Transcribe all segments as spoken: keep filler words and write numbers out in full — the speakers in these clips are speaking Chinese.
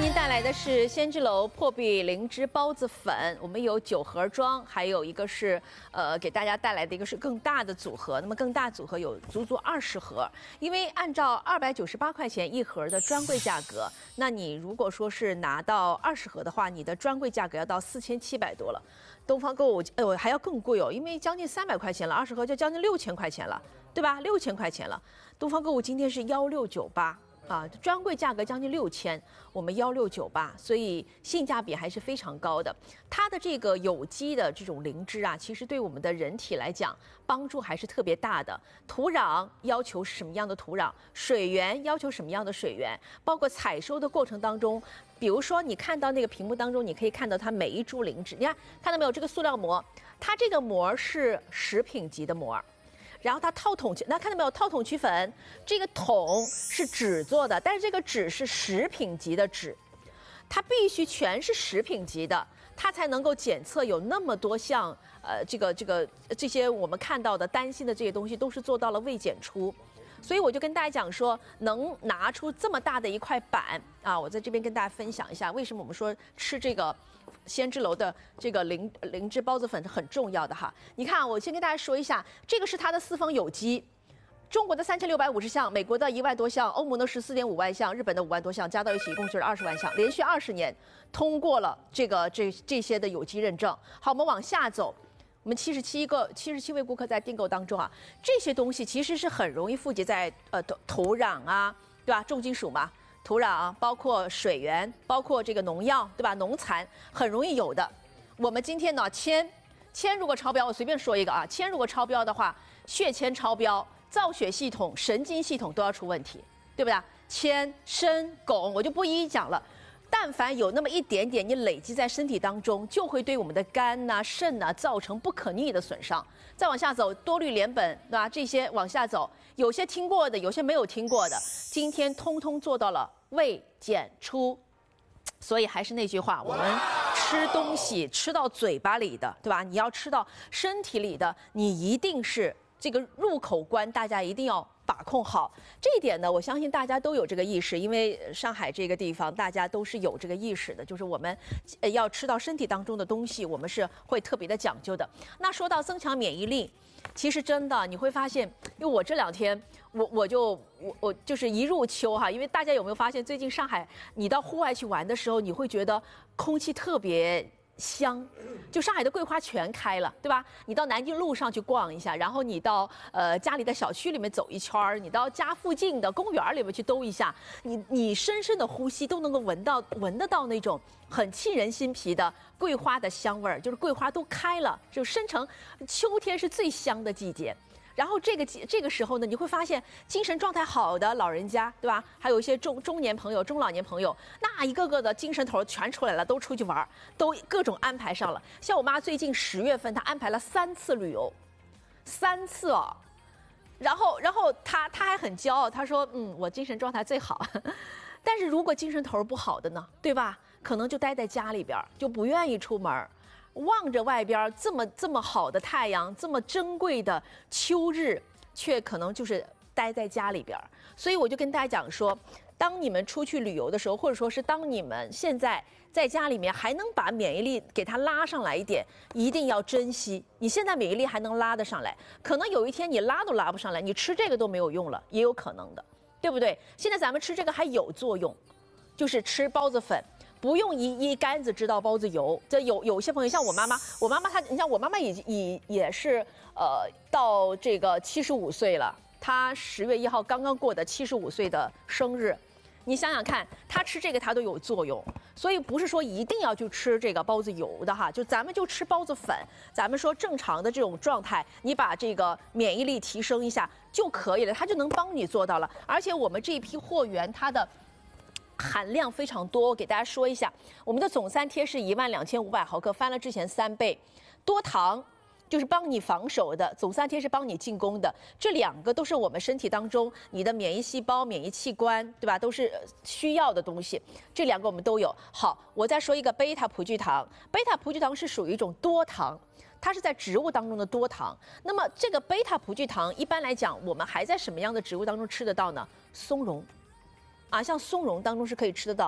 天带来的是仙芝楼破壁灵芝包子粉，我们有九盒装，还有一个是呃给大家带来的一个是更大的组合。那么更大组合有足足二十盒，因为按照二百九十八块钱一盒的专柜价格，那你如果说是拿到二十盒的话，你的专柜价格要到四千七百多了。东方购物哎呦还要更贵哦，因为将近三百块钱了，二十盒就将近六千块钱了，对吧？六千块钱了。东方购物今天是幺六九八。啊，专柜价格将近六千，我们幺六九八，所以性价比还是非常高的。它的这个有机的这种灵芝啊，其实对我们的人体来讲帮助还是特别大的。土壤要求是什么样的土壤，水源要求什么样的水源，包括采收的过程当中，比如说你看到那个屏幕当中，你可以看到它每一株灵芝，你看看到没有？这个塑料膜，它这个膜是食品级的膜。然后它套筒曲，那看到没有？套筒曲粉，这个筒是纸做的，但是这个纸是食品级的纸，它必须全是食品级的，它才能够检测有那么多项呃这个这个这些我们看到的担心的这些东西都是做到了未检出。所以我就跟大家讲说，能拿出这么大的一块板啊，我在这边跟大家分享一下，为什么我们说吃这个仙芝楼的这个灵灵芝包子粉是很重要的哈。你看，我先跟大家说一下，这个是它的四方有机，中国的三千六百五十项，美国的一万多项，欧盟的十四点五万项，日本的五万多项，加到一起一共就是二十万项，连续二十年通过了这个这这些的有机认证。好，我们往下走。我们七十七个七十七位顾客在订购当中啊，这些东西其实是很容易富集在呃土土壤啊，对吧？重金属嘛，土壤包括水源，包括这个农药，对吧？农残很容易有的。我们今天呢，铅铅如果超标，我随便说一个啊，铅如果超标的话，血铅超标，造血系统、神经系统都要出问题，对不对？铅、砷、汞，我就不一一讲了。但凡有那么一点点，你累积在身体当中，就会对我们的肝呐、肾呐造成不可逆的损伤。再往下走，多氯联苯，对吧？这些往下走，有些听过的，有些没有听过的，今天通通做到了未检出。所以还是那句话，我们吃东西吃到嘴巴里的，对吧？你要吃到身体里的，你一定是这个入口关，大家一定要把控好这一点呢，我相信大家都有这个意识，因为上海这个地方大家都是有这个意识的，就是我们要吃到身体当中的东西，我们是会特别的讲究的。那说到增强免疫力，其实真的你会发现，因为我这两天我我就我我就是一入秋哈，因为大家有没有发现，最近上海你到户外去玩的时候，你会觉得空气特别香，就上海的桂花全开了，对吧？你到南京路上去逛一下，然后你到呃家里的小区里面走一圈，你到家附近的公园里面去兜一下，你你深深的呼吸都能够闻到闻得到那种很沁人心脾的桂花的香味儿，就是桂花都开了，就深成秋天是最香的季节。然后这个这个时候呢，你会发现精神状态好的老人家，对吧？还有一些中中年朋友、中老年朋友，那一个个的精神头全出来了，都出去玩，都各种安排上了。像我妈最近十月份，她安排了三次旅游，三次哦。然后，然后她她还很骄傲，她说：“嗯，我精神状态最好。”但是如果精神头不好的呢，对吧？可能就待在家里边，就不愿意出门。望着外边这么这么好的太阳，这么珍贵的秋日，却可能就是待在家里边。所以我就跟大家讲说，当你们出去旅游的时候，或者说是当你们现在在家里面还能把免疫力给它拉上来一点，一定要珍惜。你现在免疫力还能拉得上来，可能有一天你拉都拉不上来，你吃这个都没有用了，也有可能的，对不对？现在咱们吃这个还有作用，就是吃包子粉。不用一一竿子知道包子油，这有有些朋友像我妈妈，我妈妈她，你像我妈妈也也也是呃到这个七十五岁了，她十月一号刚刚过的七十五岁的生日，你想想看，她吃这个她都有作用，所以不是说一定要去吃这个包子油的哈，就咱们就吃包子粉，咱们说正常的这种状态，你把这个免疫力提升一下就可以了，它就能帮你做到了，而且我们这一批货源它的含量非常多，我给大家说一下，我们的总三贴是一万两千五百毫克，翻了之前三倍。多糖就是帮你防守的，总三贴是帮你进攻的，这两个都是我们身体当中你的免疫细胞、免疫器官，对吧？都是需要的东西，这两个我们都有。好，我再说一个贝塔葡聚糖，贝塔葡聚糖是属于一种多糖。它是在植物当中的多糖，那么这个贝塔葡聚糖一般来讲，我们还在什么样的植物当中吃得到呢？松茸，啊，像松茸当中是可以吃得到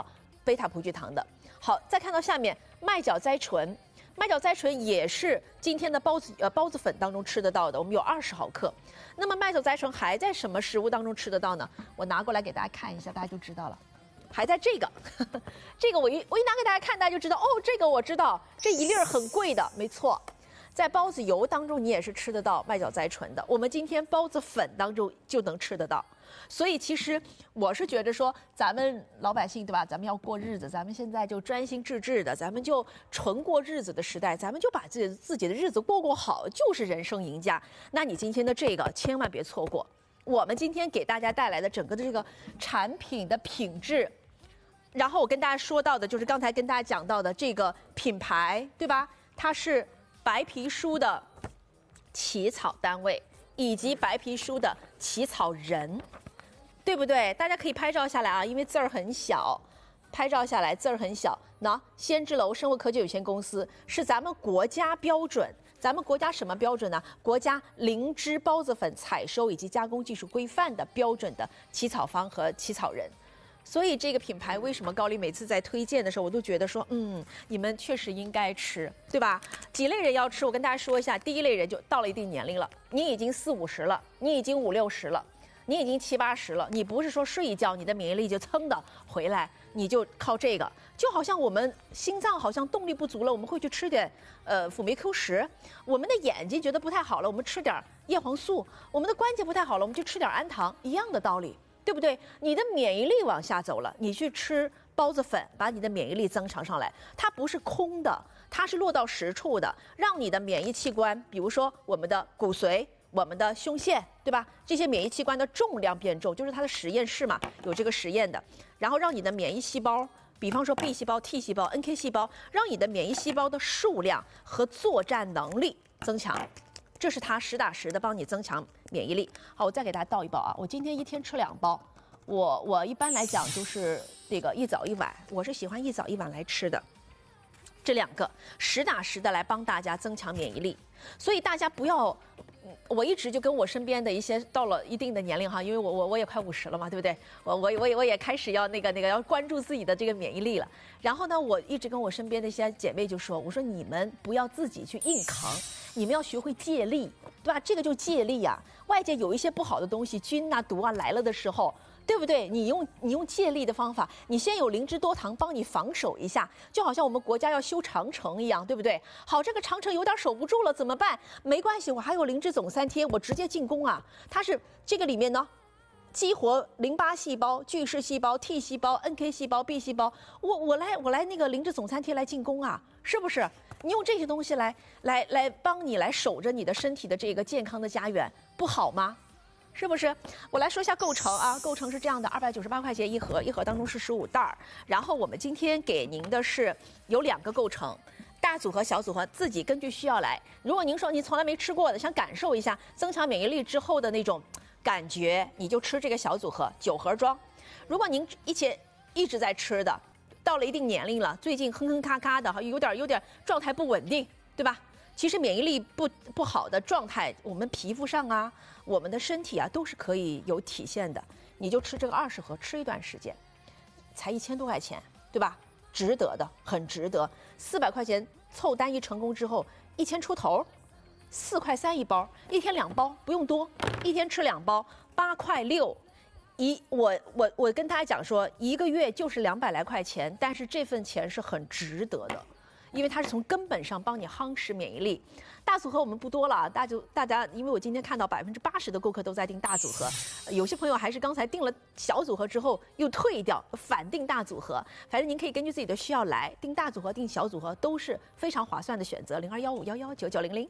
贝塔葡聚糖的。好，再看到下面麦角甾醇。麦角甾醇也是今天的包子呃包子粉当中吃得到的，我们有二十毫克。那么麦角甾醇还在什么食物当中吃得到呢？我拿过来给大家看一下，大家就知道了。还在这个，呵呵这个我一我一拿给大家看，大家就知道哦，这个我知道，这一粒儿很贵的，没错。在包子油当中，你也是吃得到麦角甾醇的。我们今天包子粉当中就能吃得到。所以其实我是觉得说，咱们老百姓对吧？咱们要过日子，咱们现在就专心致志的，咱们就纯过日子的时代，咱们就把自己自己的日子过过好，就是人生赢家。那你今天的这个千万别错过。我们今天给大家带来的整个的这个产品的品质，然后我跟大家说到的就是刚才跟大家讲到的这个品牌，对吧？它是白皮书的起草单位以及白皮书的起草人。对不对？大家可以拍照下来啊，因为字儿很小，拍照下来字儿很小。那先知楼生物科技有限公司是咱们国家标准，咱们国家什么标准呢？国家灵芝孢子粉采收以及加工技术规范的标准的起草方和起草人。所以这个品牌为什么高丽每次在推荐的时候，我都觉得说，嗯，你们确实应该吃，对吧？几类人要吃？我跟大家说一下，第一类人就到了一定年龄了，你已经四五十了，你已经五六十了。你已经七八十了，你不是说睡一觉你的免疫力就噌的回来，你就靠这个，就好像我们心脏好像动力不足了，我们会去吃点呃辅酶 Q 十，我们的眼睛觉得不太好了，我们吃点叶黄素，我们的关节不太好了，我们就吃点氨糖，一样的道理，对不对？你的免疫力往下走了，你去吃孢子粉，把你的免疫力增强上来，它不是空的，它是落到实处的，让你的免疫器官，比如说我们的骨髓。我们的胸腺，对吧？这些免疫器官的重量变重，就是它的实验室嘛，有这个实验的。然后让你的免疫细胞，比方说 B 细胞、T 细胞、N K 细胞，让你的免疫细胞的数量和作战能力增强，这是它实打实的帮你增强免疫力。好，我再给大家倒一包啊，我今天一天吃两包，我我一般来讲就是这个一早一晚，我是喜欢一早一晚来吃的。这两个实打实的来帮大家增强免疫力，所以大家不要。我一直就跟我身边的一些到了一定的年龄哈，因为我我我也快五十了嘛，对不对？我我我也我也开始要那个那个要关注自己的这个免疫力了。然后呢，我一直跟我身边的一些姐妹就说，我说你们不要自己去硬扛，你们要学会借力，对吧？这个就借力呀、啊。外界有一些不好的东西，菌啊毒啊来了的时候。对不对？你用你用借力的方法，你先有灵芝多糖帮你防守一下，就好像我们国家要修长城一样，对不对？好，这个长城有点守不住了，怎么办？没关系，我还有灵芝总三贴，我直接进攻啊！它是这个里面呢，激活淋巴细胞、巨噬细胞、T 细胞、N K 细胞、B 细胞，我我来我来那个灵芝总三贴来进攻啊，是不是？你用这些东西来来来帮你来守着你的身体的这个健康的家园，不好吗？是不是？我来说一下构成啊，构成是这样的，二百九十八块钱一盒，一盒当中是十五袋儿。然后我们今天给您的是有两个构成，大组合、小组合，自己根据需要来。如果您说您从来没吃过的，想感受一下增强免疫力之后的那种感觉，你就吃这个小组合，九盒装。如果您以前一直在吃的，到了一定年龄了，最近哼哼咔咔的，有点有点状态不稳定，对吧？其实免疫力不不好的状态，我们皮肤上啊，我们的身体啊，都是可以有体现的。你就吃这个二十盒，吃一段时间，才一千多块钱，对吧？值得的，很值得。四百块钱凑单一成功之后，一千出头，四块三一包，一天两包，不用多，一天吃两包，八块六。一我我我跟大家讲说，一个月就是两百来块钱，但是这份钱是很值得的。因为它是从根本上帮你夯实免疫力。大组合我们不多了，大就大家，因为我今天看到百分之八十的顾客都在订大组合，有些朋友还是刚才订了小组合之后又退掉，反订大组合。反正您可以根据自己的需要来订大组合、订小组合，都是非常划算的选择。零二幺五幺幺九九零零。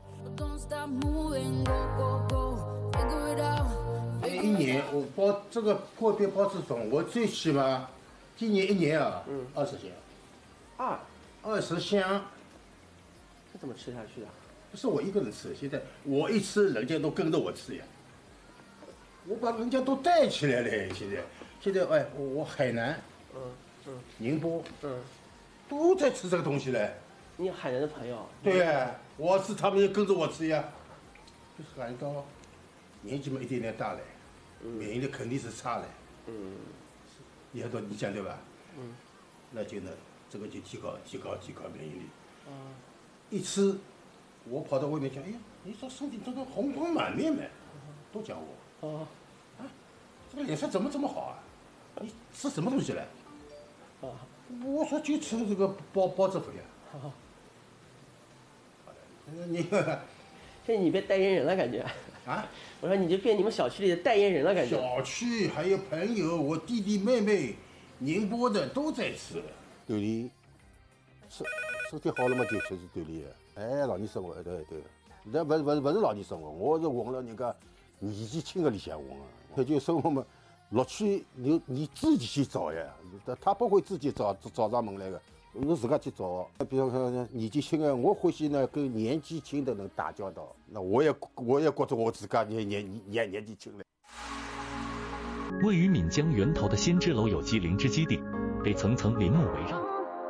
一年我包这个破壁包子粉，我最起码今年一年啊，嗯，二十箱。 二。 二十箱， 这怎么吃下去的？ 不是我一个人吃，现在我一吃，人家都跟着我吃呀。我把人家都带起来了，现在，现在哎，我我海南， 嗯嗯， 宁波， 嗯， 都在吃这个东西嘞。 你有海南的朋友？ 对呀，我是他们也跟着我吃呀。就是感觉到年纪嘛一点点大了，免疫力肯定是差了。嗯，你还多你讲对吧？嗯。 那就呢，这个就提高提高提高免疫力。 啊， 一吃，我跑到外面讲，哎呀，你这身体这个红光满面嘛，都讲我。 哦， 啊，这个脸色怎么这么好啊？你吃什么东西了？ 啊， 我说就吃这个包包子粉呀。 好， 你现在你变代言人了，感觉。 啊？ 我说你就变你们小区里的代言人了，感觉。 小区还有朋友，我弟弟妹妹，宁波的都在吃。锻炼，身身体好了嘛，就就是锻炼。哎，老年生活，对对。那不不不是老年生活，我是混了人家年纪轻的里向混啊。他就生活嘛，乐趣你你自己去找呀，他不会自己找找上门来的。我自家去找，比方说年纪轻的，我欢喜呢跟年纪轻的人打交道。那我也我也觉得我自家年年年年纪轻了。 位于岷江源头的仙芝楼有机灵芝基地，被层层林木围绕。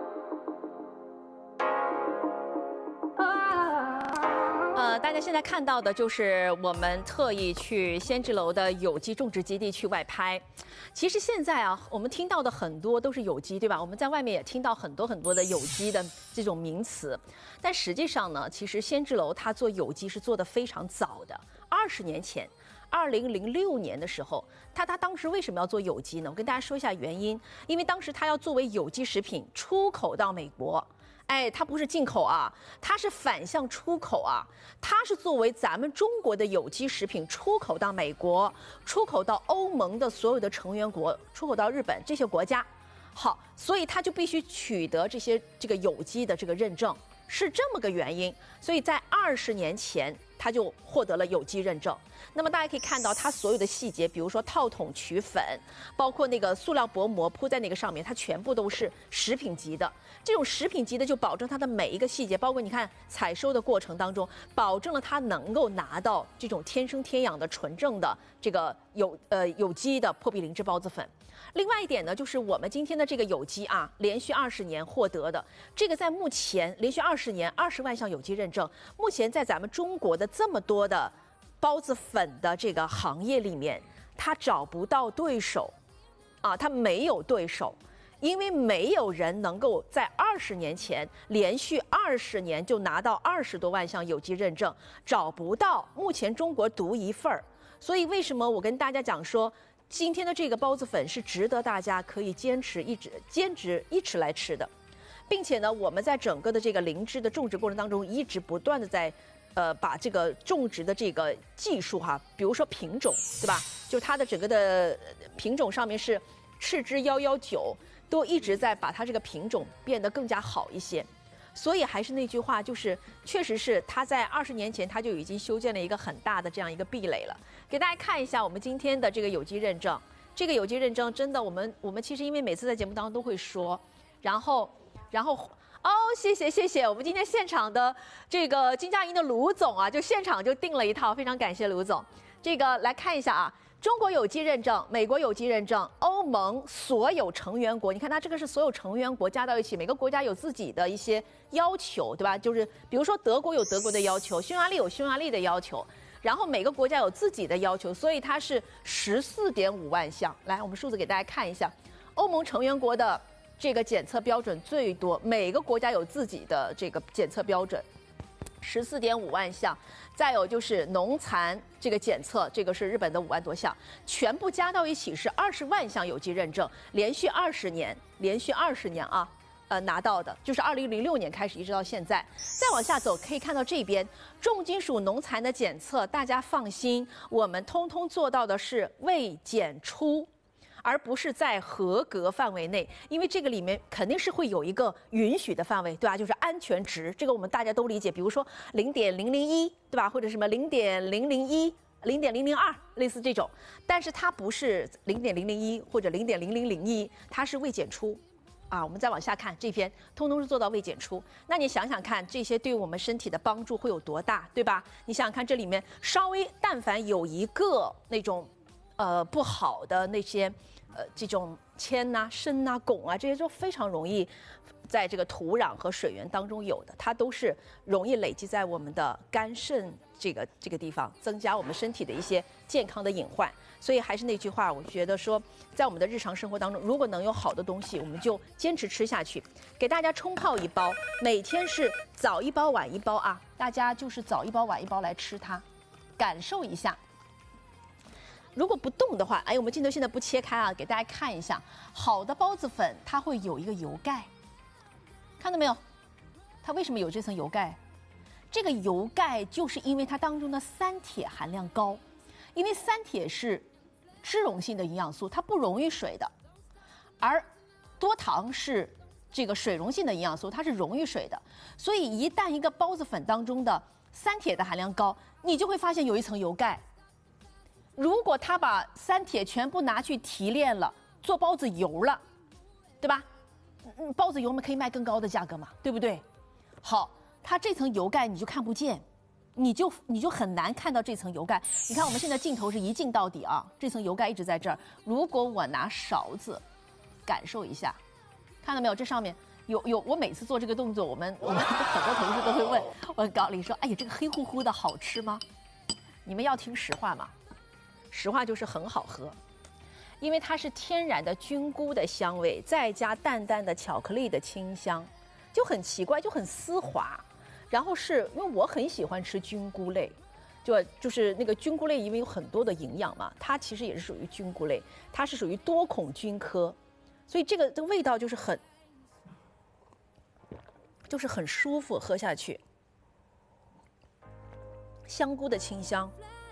呃，大家现在看到的就是我们特意去仙芝楼的有机种植基地去外拍。其实现在啊，我们听到的很多都是有机，对吧？我们在外面也听到很多很多的有机的这种名词，但实际上呢，其实仙芝楼它做有机是做得非常早的。二十年前，二零零六年的时候，他他当时为什么要做有机呢？我跟大家说一下原因，因为当时他要作为有机食品出口到美国。哎，它不是进口啊，它是反向出口啊，它是作为咱们中国的有机食品出口到美国，出口到欧盟的所有的成员国，出口到日本这些国家。好，所以它就必须取得这些这个有机的这个认证，是这么个原因。所以在二十年前，它就获得了有机认证。那么大家可以看到，它所有的细节，比如说套筒取粉，包括那个塑料薄膜铺在那个上面，它全部都是食品级的。这种食品级的就保证它的每一个细节，包括你看采收的过程当中，保证了它能够拿到这种天生天养的纯正的这个有呃有机的破壁灵芝孢子粉。另外一点呢，就是我们今天的这个有机啊，连续二十年获得的这个，在目前连续二十年二十万项有机认证，目前在咱们中国的这么多的孢子粉的这个行业里面，它找不到对手，啊，它没有对手，因为没有人能够在二十年前连续二十年就拿到二十多万项有机认证，找不到，目前中国独一份儿。所以为什么我跟大家讲说，今天的这个孢子粉是值得大家可以坚持一直坚持一直来吃的，并且呢，我们在整个的这个灵芝的种植过程当中，一直不断的在，呃，把这个种植的这个技术哈，比如说品种，对吧？就它的整个的品种上面是赤芝幺幺九，都一直在把它这个品种变得更加好一些。所以还是那句话，就是确实是他在二十年前他就已经修建了一个很大的这样一个壁垒了。给大家看一下我们今天的这个有机认证，这个有机认证真的，我们我们其实因为每次在节目当中都会说，然后然后哦，谢谢谢谢，我们今天现场的这个金佳银的卢总啊，就现场就订了一套，非常感谢卢总。这个来看一下啊。中国有机认证、美国有机认证、欧盟所有成员国，你看它这个是所有成员国加到一起，每个国家有自己的一些要求，对吧？就是比如说德国有德国的要求，匈牙利有匈牙利的要求，然后每个国家有自己的要求，所以它是十四点五万项。来，我们数字给大家看一下，欧盟成员国的这个检测标准最多，每个国家有自己的这个检测标准。十四点五万项，再有就是农残这个检测，这个是日本的五万多项，全部加到一起是二十万项有机认证，连续二十年，连续二十年啊，呃拿到的，就是二零零六年开始一直到现在。再往下走，可以看到这边重金属农残的检测，大家放心，我们通通做到的是未检出。而不是在合格范围内，因为这个里面肯定是会有一个允许的范围，对吧？就是安全值，这个我们大家都理解。比如说零点零零一，对吧？或者什么零点零零一、零点零零二，类似这种。但是它不是零点零零一或者零点零零零一，它是未检出。啊，我们再往下看，这篇通通是做到未检出。那你想想看，这些对我们身体的帮助会有多大，对吧？你想想看，这里面稍微但凡有一个那种，呃，不好的那些。 呃这种铅呐、砷呐、汞啊，这些都非常容易在这个土壤和水源当中有的，它都是容易累积在我们的肝肾这个这个地方，增加我们身体的一些健康的隐患。所以还是那句话，我觉得说，在我们的日常生活当中，如果能有好的东西，我们就坚持吃下去。给大家冲泡一包，每天是早一包晚一包啊，大家就是早一包晚一包来吃它，感受一下。如果不动的话，哎，我们镜头现在不切开啊，给大家看一下，好的包子粉它会有一个油盖，看到没有？它为什么有这层油盖？这个油盖就是因为它当中的三铁含量高，因为三铁是脂溶性的营养素，它不溶于水的，而多糖是这个水溶性的营养素，它是溶于水的，所以一旦一个包子粉当中的三铁的含量高，你就会发现有一层油盖。如果他把三铁全部拿去提炼了，做包子油了，对吧？嗯，包子油我们可以卖更高的价格嘛，对不对？好，它这层油盖你就看不见，你就你就很难看到这层油盖。你看我们现在镜头是一镜到底啊，这层油盖一直在这儿。如果我拿勺子感受一下，看到没有？这上面有有，我每次做这个动作，我们我们很多同事都会问我高丽说：“哎呀，这个黑乎乎的好吃吗？”你们要听实话吗？实话就是很好喝，因为它是天然的菌菇的香味，再加淡淡的巧克力的清香，就很奇怪，就很丝滑。然后是因为我很喜欢吃菌菇类，就就是那个菌菇类，因为有很多的营养嘛，它其实也是属于菌菇类，它是属于多孔菌科，所以这个这个味道就是很，就是很舒服，喝下去。香菇的清香。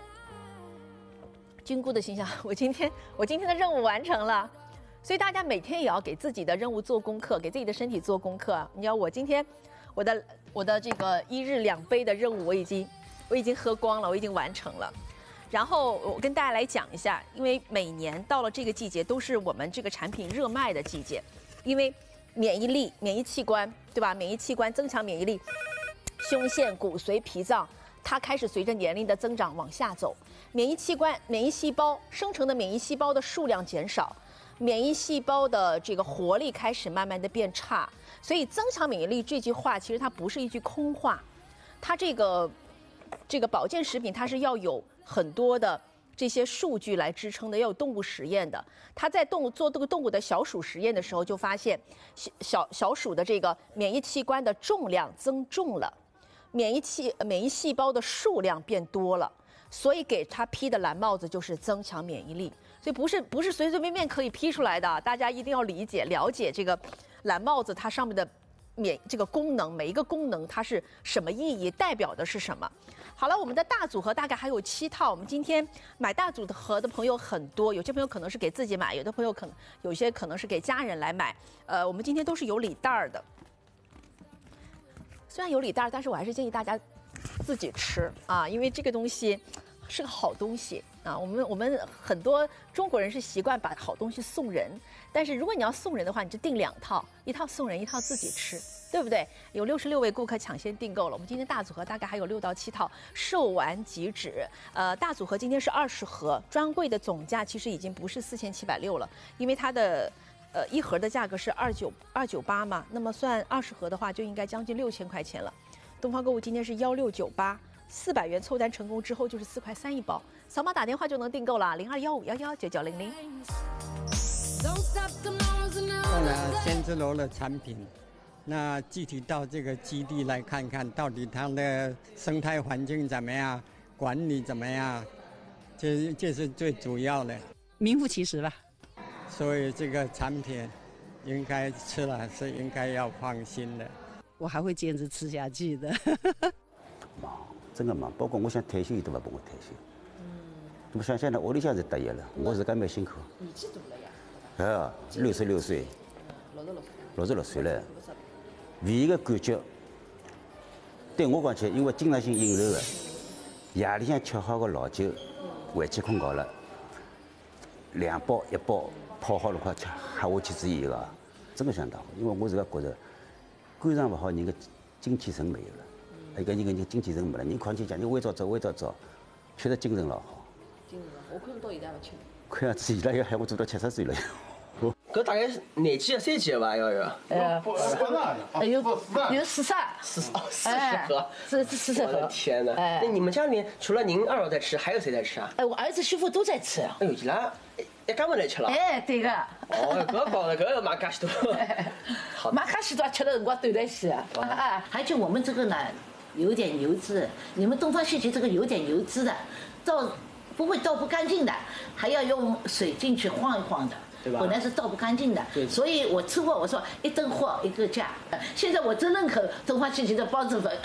菌菇的形象，我今天我今天的任务完成了，所以大家每天也要给自己的任务做功课，给自己的身体做功课。你知道我今天我的我的这个一日两杯的任务我已经我已经喝光了，我已经完成了。然后我跟大家来讲一下，因为每年到了这个季节都是我们这个产品热卖的季节，因为免疫力、免疫器官，对吧？免疫器官增强免疫力，胸腺、骨髓、脾脏。它开始随着年龄的增长往下走，免疫器官、免疫细胞生成的免疫细胞的数量减少，免疫细胞的这个活力开始慢慢的变差，所以增强免疫力这句话其实它不是一句空话，它这个这个保健食品它是要有很多的这些数据来支撑的，要有动物实验的。它在动物做这个动物的小鼠实验的时候，就发现小小小鼠的这个免疫器官的重量增重了。免疫器免疫细胞的数量变多了，所以给它披的蓝帽子就是增强免疫力，所以不是不是随随便便可以披出来的，大家一定要理解了解这个蓝帽子它上面的免这个功能，每一个功能它是什么意义，代表的是什么。好了，我们的大组合大概还有七套，我们今天买大组合的朋友很多，有些朋友可能是给自己买，有的朋友可能有些可能是给家人来买，呃，我们今天都是有礼袋儿的。虽然有礼袋，但是我还是建议大家自己吃啊，因为这个东西是个好东西啊。我们我们很多中国人是习惯把好东西送人，但是如果你要送人的话，你就订两套，一套送人，一套自己吃，对不对？有六十六位顾客抢先订购了，我们今天大组合大概还有六到七套，售完即止。呃，大组合今天是二十盒，专柜的总价其实已经不是四千七百六了，因为它的。呃，一盒的价格是二九二九八嘛，那么算二十盒的话，就应该将近六千块钱了。东方购物今天是幺六九八，四百元凑单成功之后就是四块三一包，扫码打电话就能订购了，零二幺五幺幺九九零零。 到了仙芝楼的产品，那具体到这个基地来看看，到底它的生态环境怎么样，管理怎么样，这这是最主要的， 名副其实吧。 所以这个产品应该吃了是应该要放心的。 我还会坚持吃下去的。 忙，真的忙，包括我想退休，伊都不帮我退休。嗯。那么想想呢，屋里向是得意了，我自家蛮辛苦。 年纪大了呀？ 哎，六十六岁。 六十六岁。 六十六岁了。胃个感觉，对我讲起，因为经常性饮受的，夜里向吃好个老酒，回去困觉了，两包一包。泡好了快吃，喝下去只有一个，真的相当好。因为我自个觉着，肝脏不好，人的精气神没有了，一个人个人精气神没了，人况且讲你微早走微早走，确实精神老好。 精神，我可能到现在不吃。 看样子伊拉要喊我做到七十岁了。 搿大概是廿几个、三几个吧，要有。 哎，哎有有四十， 四十哦，四十哎盒。 四四十我的盒。 天哪！ 哎那你们家里面除了您二老在吃，还有谁在吃啊？ 哎，我儿子媳妇都在吃。 哎呦，伊拉一家门来吃了。 哎，对个。 哦，搿搞了，搿要买介许多。好， 马卡西多吃的辰光对得起啊！啊，而且我们这个呢有点油脂，你们东方戏曲这个有点油脂的，倒不会倒不干净的，还要用水进去晃一晃的。 对吧？ 本来是倒不干净的，所以我吃过，我说一顿货一个价。现在我真认可东方戏曲的包子粉。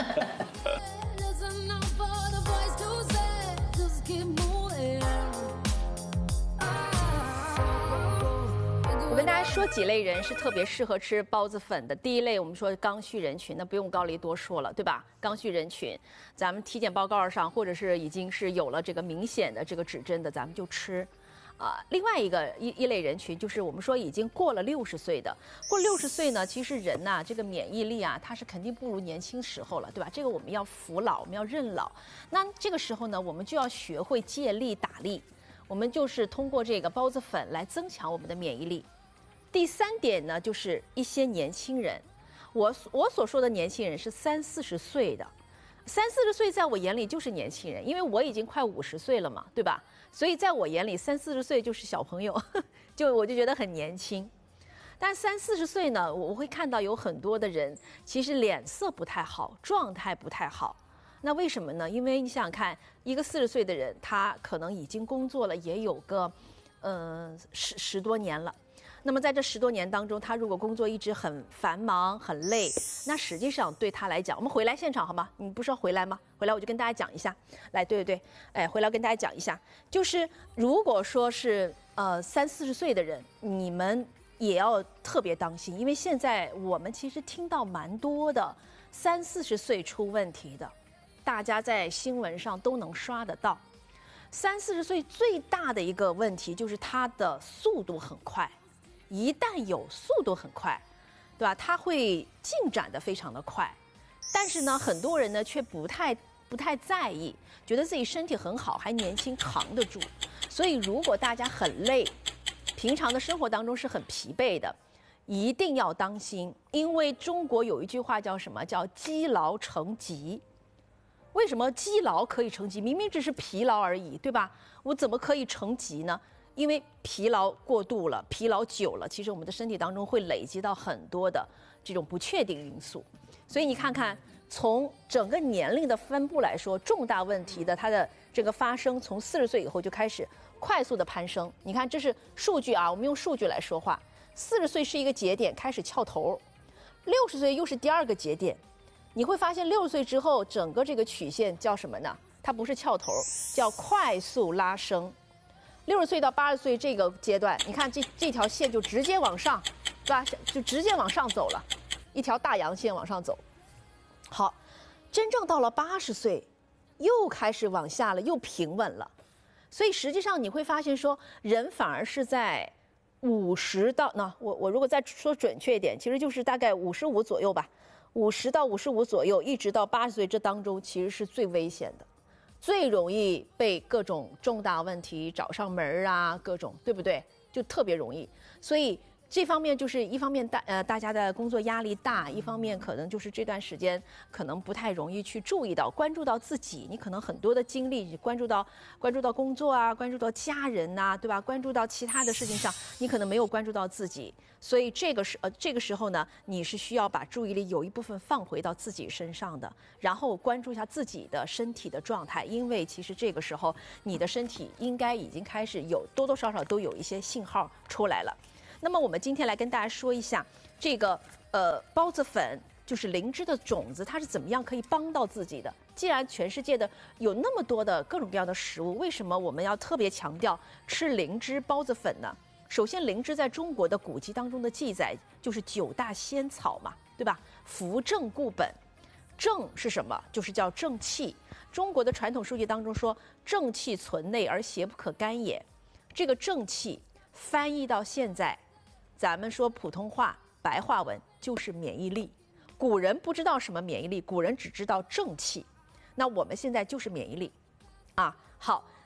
我跟大家说几类人是特别适合吃包子粉的。第一类，我们说刚需人群，那不用高丽多说了，对吧？刚需人群，咱们体检报告上或者是已经是有了这个明显的这个指针的，咱们就吃。啊，另外一个一一类人群就是我们说已经过了六十岁的，过六十岁呢，其实人呐、这个免疫力啊，它是肯定不如年轻时候了，对吧？这个我们要服老，我们要认老。那这个时候呢，我们就要学会借力打力，我们就是通过这个包子粉来增强我们的免疫力。第三点呢，就是一些年轻人，我我所说的年轻人是三四十岁的，三四十岁在我眼里就是年轻人，因为我已经快五十岁了嘛，对吧？所以在我眼里，三四十岁就是小朋友，就我就觉得很年轻。但三四十岁呢，我会看到有很多的人其实脸色不太好，状态不太好。那为什么呢？因为你想想看，一个四十岁的人，他可能已经工作了也有个，嗯、呃，十十多年了。那么在这十多年当中，他如果工作一直很繁忙、很累，那实际上对他来讲，我们回来现场好吗？你不是要回来吗？回来我就跟大家讲一下。来，对对对，哎，回来跟大家讲一下，就是如果说是呃三四十岁的人，你们也要特别当心，因为现在我们其实听到蛮多的三四十岁出问题的，大家在新闻上都能刷得到。三四十岁最大的一个问题就是他的速度很快。一旦有速度很快，对吧？它会进展得非常的快，但是呢，很多人呢却不太不太在意，觉得自己身体很好，还年轻，扛得住。所以，如果大家很累，平常的生活当中是很疲惫的，一定要当心，因为中国有一句话叫什么？叫积劳成疾。为什么积劳可以成疾？明明只是疲劳而已，对吧？我怎么可以成疾呢？因为疲劳过度了，疲劳久了，其实我们的身体当中会累积到很多的这种不确定因素。所以你看看，从整个年龄的分布来说，重大问题的它的这个发生，从四十岁以后就开始快速的攀升。你看，这是数据啊，我们用数据来说话。四十岁是一个节点，开始翘头；六十岁又是第二个节点。你会发现，六十岁之后，整个这个曲线叫什么呢？它不是翘头，叫快速拉升。六十岁到八十岁这个阶段，你看这这条线就直接往上，对吧？就直接往上走了，一条大阳线往上走。好，真正到了八十岁，又开始往下了，又平稳了。所以实际上你会发现说，人反而是在五十到那我我如果再说准确一点，其实就是大概五十五左右吧，五十到五十五左右，一直到八十岁这当中，其实是最危险的。最容易被各种重大问题找上门啊，各种对不对？就特别容易，所以这方面就是一方面大呃大家的工作压力大，一方面可能就是这段时间可能不太容易去注意到关注到自己，你可能很多的精力关注到关注到工作啊，关注到家人呐、啊，对吧？关注到其他的事情上，你可能没有关注到自己，所以这个时呃这个时候呢，你是需要把注意力有一部分放回到自己身上的，然后关注一下自己的身体的状态，因为其实这个时候你的身体应该已经开始有多多少少都有一些信号出来了。那么我们今天来跟大家说一下这个呃包子粉，就是灵芝的种子，它是怎么样可以帮到自己的。既然全世界的有那么多的各种各样的食物，为什么我们要特别强调吃灵芝包子粉呢？首先，灵芝在中国的古籍当中的记载就是九大仙草嘛，对吧？扶正固本，正是什么？就是叫正气。中国的传统书籍当中说，正气存内而邪不可干也。这个正气翻译到现在，咱们说普通话白话文就是免疫力。古人不知道什么免疫力，古人只知道正气。那我们现在就是免疫力，啊，好。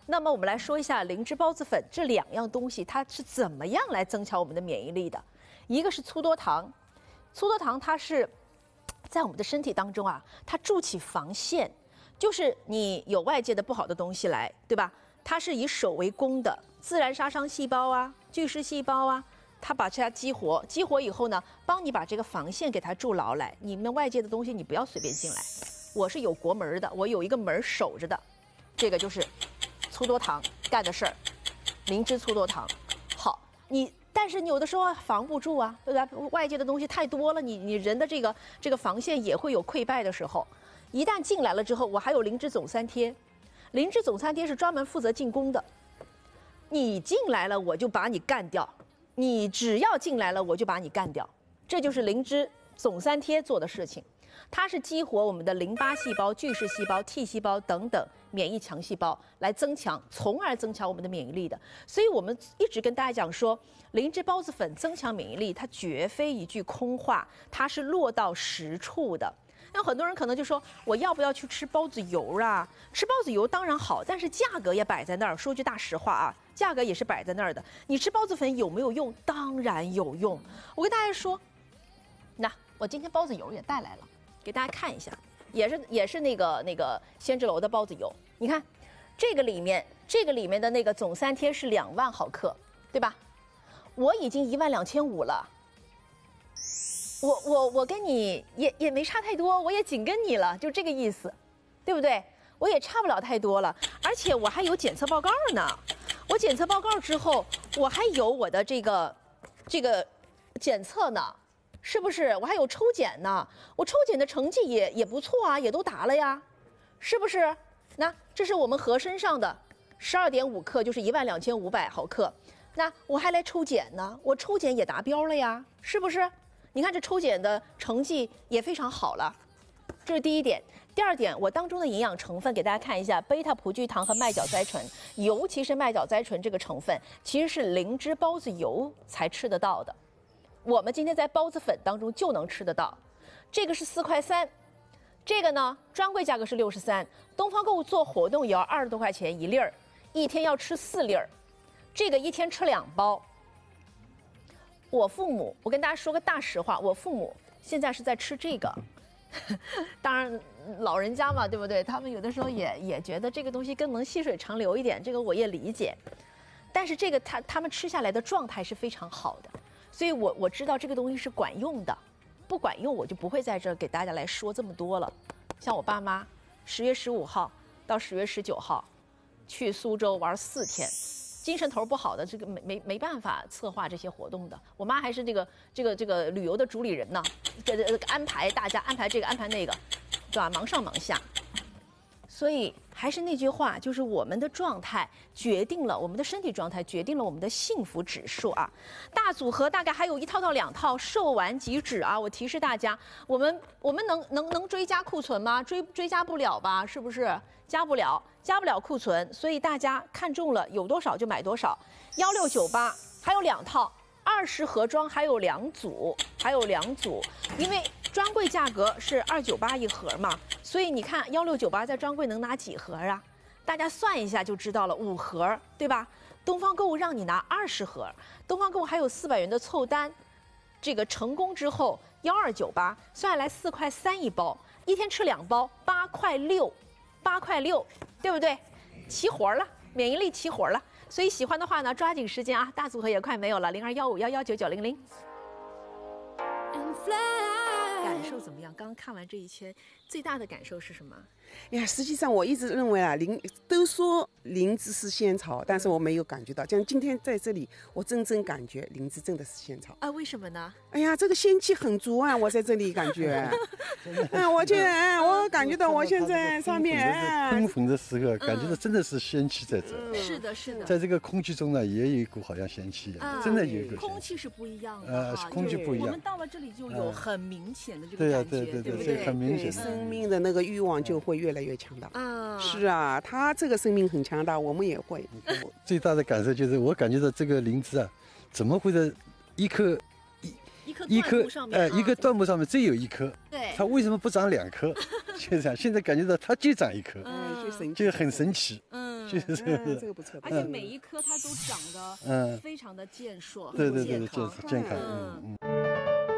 那么我们来说一下灵芝孢子粉这两样东西，它是怎么样来增强我们的免疫力的？一个是粗多糖，粗多糖它是在我们的身体当中啊，它筑起防线，就是你有外界的不好的东西来，对吧？它是以守为攻的，自然杀伤细胞啊、巨噬细胞啊，它把它激活，激活以后呢，帮你把这个防线给它筑牢来。你们外界的东西你不要随便进来。我是有国门的，我有一个门守着的，这个就是粗多糖干的事儿，灵芝粗多糖。好，你但是你有的时候防不住啊，对吧？外界的东西太多了，你你人的这个这个防线也会有溃败的时候。一旦进来了之后，我还有灵芝总三贴，灵芝总三贴是专门负责进攻的。你进来了，我就把你干掉；你只要进来了，我就把你干掉。这就是灵芝总三贴做的事情。它是激活我们的淋巴细胞、巨噬细胞、T 细胞等等免疫强细胞，来增强，从而增强我们的免疫力的。所以我们一直跟大家讲说，灵芝孢子粉增强免疫力，它绝非一句空话，它是落到实处的。那很多人可能就说，我要不要去吃孢子油啊？吃孢子油当然好，但是价格也摆在那儿。说句大实话啊，价格也是摆在那儿的。你吃孢子粉有没有用？当然有用。我跟大家说，那我今天孢子油也带来了。给大家看一下，也是也是那个那个仙芝楼的孢子油。你看，这个里面这个里面的那个总三贴是两万毫克，对吧？我已经一万两千五了。我我我跟你也也没差太多，我也紧跟你了，就这个意思，对不对？我也差不了太多了，而且我还有检测报告呢。我检测报告之后，我还有我的这个这个检测呢。是不是？我还有抽检呢，我抽检的成绩也也不错啊，也都达了呀，是不是？那这是我们盒身上的十二点五克，就是一万两千五百毫克。那我还来抽检呢，我抽检也达标了呀，是不是？你看这抽检的成绩也非常好了，这是第一点。第二点，我当中的营养成分给大家看一下，贝塔葡聚糖和麦角甾醇，尤其是麦角甾醇这个成分，其实是灵芝孢子油才吃得到的。我们今天在孢子粉当中就能吃得到，这个是四块三，这个呢专柜价格是六十三，东方购物做活动也要二十多块钱一粒儿，一天要吃四粒儿，这个一天吃两包。我父母，我跟大家说个大实话，我父母现在是在吃这个，当然老人家嘛，对不对？他们有的时候也也觉得这个东西更能细水长流一点，这个我也理解，但是这个他他们吃下来的状态是非常好的。所以我我知道这个东西是管用的，不管用我就不会在这儿给大家来说这么多了。像我爸妈，十月十五号到十月十九号，去苏州玩四天，精神头不好的这个没没没办法策划这些活动的。我妈还是这个这个这个旅游的主理人呢，这这安排大家安排这个安排那个，对吧？忙上忙下。所以还是那句话，就是我们的状态决定了我们的身体状态，决定了我们的幸福指数啊。大组合大概还有一套到两套，售完即止啊！我提示大家，我们我们能能能追加库存吗？追追加不了吧？是不是？加不了，加不了库存，所以大家看中了有多少就买多少。幺六九八还有两套，二十盒装还有两组，还有两组，因为专柜价格是二九八一盒嘛。所以你看，幺六九八在专柜能拿几盒啊？大家算一下就知道了，五盒，对吧？东方购物让你拿二十盒，东方购物还有四百元的凑单，这个成功之后幺二九八，算下来四块三一包，一天吃两包，八块六，八块六，对不对？齐活了，免疫力齐活了。所以喜欢的话呢，抓紧时间啊，大组合也快没有了，零二幺五幺幺九九零零。感受怎么样？刚刚看完这一圈，最大的感受是什么？ 哎呀，实际上我一直认为啊，灵都说灵芝是仙草，但是我没有感觉到。像今天在这里，我真正感觉灵芝真的是仙草啊！为什么呢？ 哎呀，这个仙气很足啊！我在这里感觉，嗯，我觉得，哎，我感觉到我现在上面，哎， 空坟的时候，感觉到真的是仙气在这。 是的，是的， 在这个空气中呢，也有一股好像仙气，真的有一股。 空气是不一样的， 呃，空气不一样。 我们到了这里就有很明显的这个对呀， 感觉， 对对对对，很明显。 生命的那个欲望就会越来越强大。 啊， 是啊，他这个生命很强大，我们也会。 最大的感受就是，我感觉到这个灵芝啊，怎么会在一颗一一颗一颗哎一个段木上面只有一颗？ 对， 它为什么不长两颗？就这样，现在感觉到它就长一颗， 嗯，就神奇， 就很神奇。 嗯。 嗯， 是是嗯，这个不错。 而且每一颗它都长得嗯非常的健硕， 对对对对， 健康， 健健康，嗯嗯。